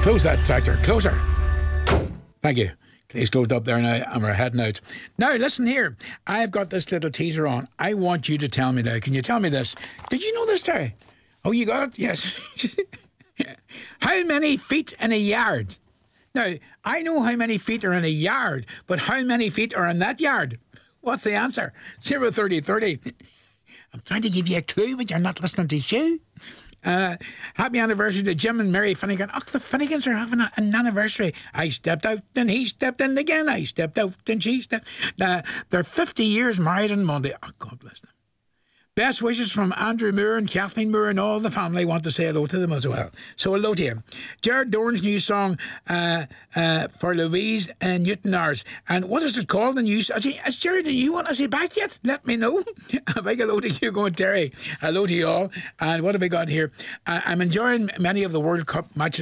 Close that tractor. Closer. Thank you. He's closed up there now and we're heading out. Now, listen here. I've got this little teaser on. I want you to tell me now. Can you tell me this? Did you know this, Terry? Oh, you got it? Yes. How many feet in a yard? Now, I know how many feet are in a yard, but how many feet are in that yard? What's the answer? 03030. I'm trying to give you a clue, but you're not listening to the show. Happy anniversary to Jim and Mary Finnegan. Oh, the Finnegans are having an anniversary. I stepped out, then he stepped in again. I stepped out, then she stepped. They're 50 years married on Monday. Oh, God bless them. Best wishes from Andrew Moore and Kathleen Moore and all the family. Want to say hello to them as well. So hello to you. Jared Dorn's new song for Louise and Newton Ours. And what is it called? The new? Is Jared the new one? Is he back yet? Let me know. A big hello to Hugo and Terry. Hello to you all. And what have we got here? I'm enjoying many of the World Cup matches.